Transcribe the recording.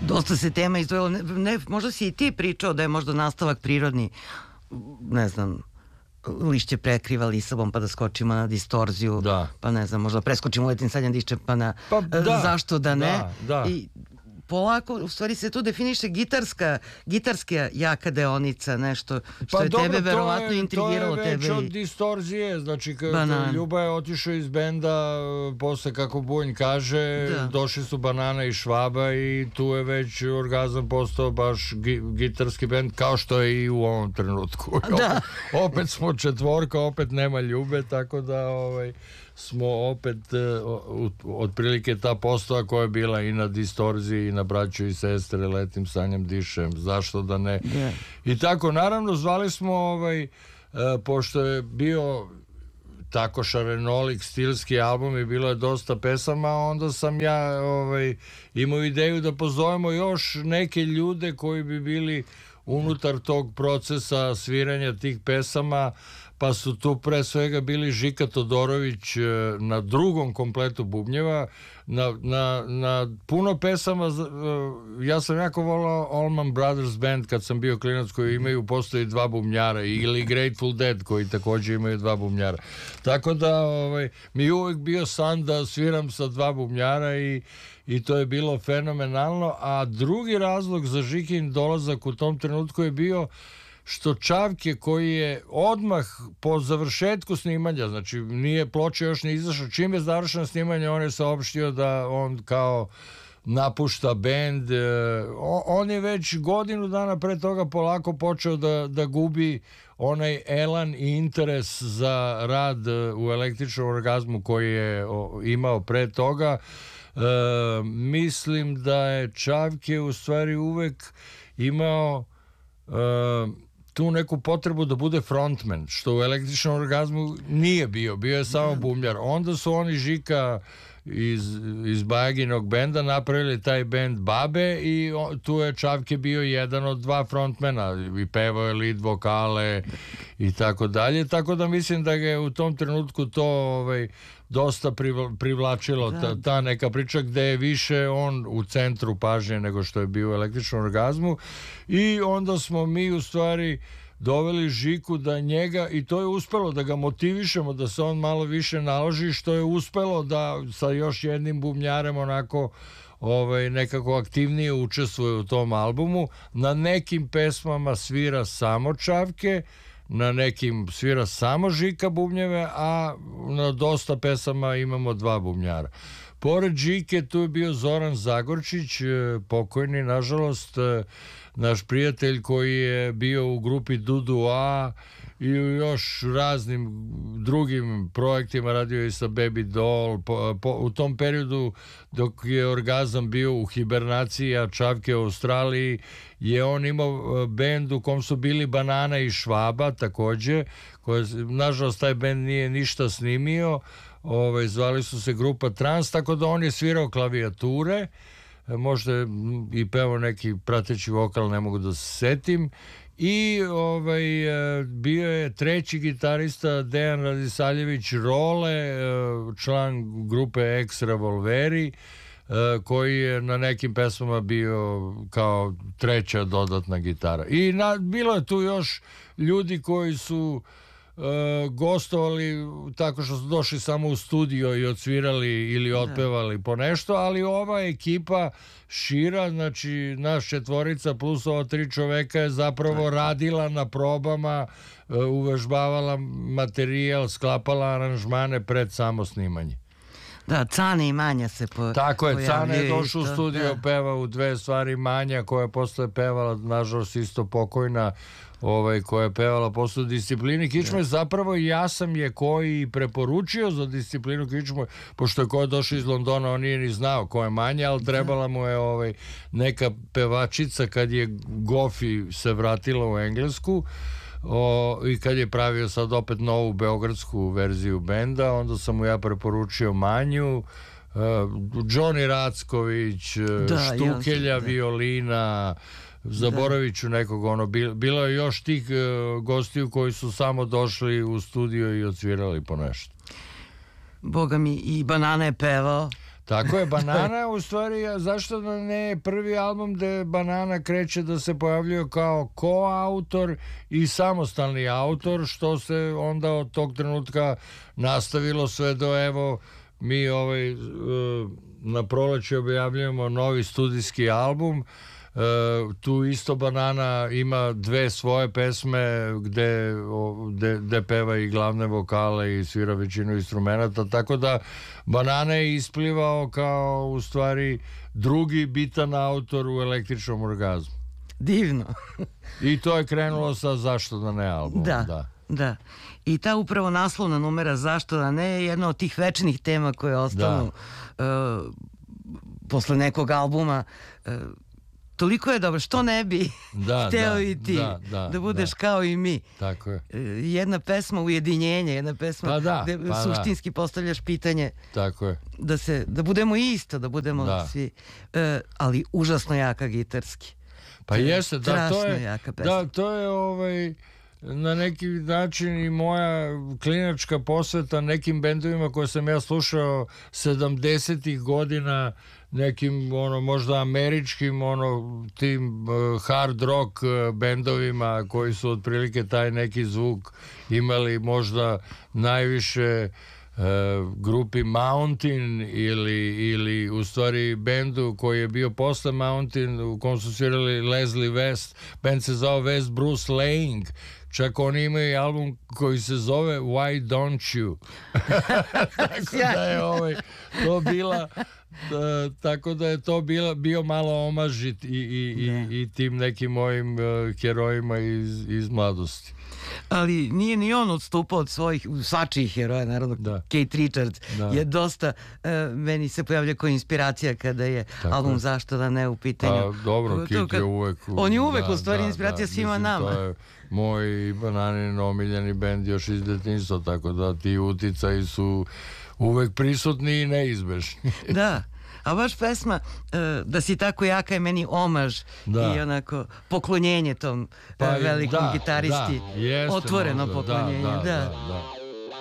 Dosta se tema izdvojila, možda si i ti pričao da je možda nastavak prirodni, ne znam, lišće prekriva lisabom pa da skočimo na distorziju, pa ne znam, možda preskočimo letim sadnja dišće pa na zašto da ne. I polako, u stvari se tu definiše gitarska jaka deonica, nešto što je tebe verovatno intrigiralo. To je već od distorzije, znači Ljuba je otišao iz benda, posle kako Bunj kaže, došli su Banana i Švaba i tu je već Orgazam postao baš gitarski bend, kao što je i u ovom trenutku. Opet smo četvorka, opet nema Ljube, tako da smo opet otprilike ta postava koja je bila i na distorziji i na Braću i sestre, Letim sanjem dišem, zašto da ne. I tako, naravno, zvali smo pošto je bio tako šarenolik stilski album i bilo je dosta pesama, onda sam ja imao ideju da pozovemo još neke ljude koji bi bili unutar tog procesa sviranja tih pesama, pa su tu pre svega bili Žika Todorović na drugom kompletu bubnjeva, na puno pesama. Ja sam jako volao Allman Brothers Band kad sam bio klinac, koji postoji dva bubnjara, ili Grateful Dead koji također imaju dva bubnjara, tako da mi je uvijek bio san da sviram sa dva bubnjara i to je bilo fenomenalno. A drugi razlog za Žikin dolazak u tom trenutku je bio što Čavke, koji je odmah po završetku snimanja, znači nije ploča još ne izašao, čim je završeno snimanje on je saopštio da on kao napušta bend. On je već godinu dana pre toga polako počeo da gubi onaj elan i interes za rad u Električnom orgazmu koji je imao pre toga. Mislim da je Čavke u stvari uvek imao tu neku potrebu da bude frontman, što u Električnom orgazmu nije bio je samo bumljar. Onda su oni Žika iz Bajaginog benda napravili taj bend Babe i tu je Čavke bio jedan od dva frontmana i pevao je lead vokale i tako dalje, tako da mislim da ga je u tom trenutku to dosta privlačilo, ta neka priča gde je više on u centru pažnje nego što je bio u Električnom orgazmu. I onda smo mi u stvari doveli Žiku da njega, i to je uspelo da ga motivišemo da se on malo više naloži, što je uspelo da sa još jednim bubnjarem onako nekako aktivnije učestvuje u tom albumu. Na nekim pesmama svira samo Čavke, na nekim svira samo Žika bubnjeve, a na dosta pesama imamo dva bubnjara. Pored Žike tu je bio Zoran Zagorčić, pokojni nažalost, naš prijatelj koji je bio u grupi Dudu A i u još raznim drugim projektima, radio i sa Baby Doll. U tom periodu dok je Orgazam bio u hibernaciji, a Čavke u Australiji, je on imao bend u kom su bili Banana i Švaba takođe, nažalost taj bend nije ništa snimio, zvali su se grupa Trans, tako da on je svirao klavijature, možda i pevao neki prateći vokal, ne mogu da se setim. I bio je treći gitarista Dejan Radisaljević Role, član grupe Ex Revolveri, koji je na nekim pesmama bio kao treća dodatna gitara. I bilo je tu još ljudi koji su gostovali tako što su došli samo u studio i odsvirali ili otpevali po nešto, ali ova ekipa šira, znači naš četvorica plus ova tri čoveka je zapravo radila na probama, uvežbavala materijal, sklapala aranžmane pred samo snimanje. Da, Cane i Manja se pojavljaju. Tako je, Cane je došao u studio, peva u dve stvari, Manja koja je posle pevala, nažalost isto pokojna, koja je pevala posle Disciplini Kičme. Zapravo ja sam je koji preporučio za Disciplinu Kičme, pošto je ko je došao iz Londona, on nije ni znao ko je Manja, ali trebala mu je neka pevačica kad je Gofi se vratila u Englesku i kad je pravio sad opet novu beogradsku verziju benda, onda sam mu ja preporučio Manju, Johnny Racković, Štukelja, violina, zaboravit ću nekog, bilo je još tih gostiju koji su samo došli u studio i odsvirali po nešto. Boga mi, i Banana je pevao. Tako je, Banana u stvari, zašto da ne prvi album gde Banana kreće da se pojavljuje kao koautor i samostalni autor, što se onda od tog trenutka nastavilo sve do evo mi na proleće objavljujemo novi studijski album. Tu isto Banana ima dve svoje pesme gde peva i glavne vokale i svira većinu instrumenta, tako da Banana je isplivao kao u stvari drugi bitan autor u Električnom orgazmu. Divno. I to je krenulo sa Zašto da ne album. Da. I ta upravo naslovna numera Zašto da ne je jedna od tih večnih tema koje ostanu posle nekog albuma. Toliko je dobro, što ne bi hteo i ti da budeš kao i mi. Tako je. Jedna pesma ujedinjenje, jedna pesma gde suštinski postavljaš pitanje. Tako je. Da budemo isto, da budemo svi, ali užasno jaka gitarski. Pa jeste, to je na neki način i moja klinačka posveta nekim bendovima koje sam ja slušao 70-ih godina, nekim možda američkim tim hard rock bendovima koji su otprilike taj neki zvuk imali, možda najviše grupi Mountain ili u stvari bendu koji je bio posle Mountain u kom su svirali Leslie West, bend se zove West Bruce Laying, čak oni imaju album koji se zove Why Don't You. Tako da je to bio malo omaž i tim nekim mojim herojima iz mladosti. Ali nije ni on odstupao od svojih svačijih heroja, naravno. Keith Richards je dosta, meni se pojavlja kao inspiracija kada je album Zašto da ne u pitanju. Dobro, Keith je uvek... On je uvek u stvari inspiracija svima nama. To je moj i Bananin omiljeni bend još iz detinjstva, tako da ti uticaji su uvek prisutni i neizbežni. Da. A baš pesma Da si tako jaka je meni omaž i onako poklonjenje tom velikom gitaristi. Otvoreno poklonjenje. Da.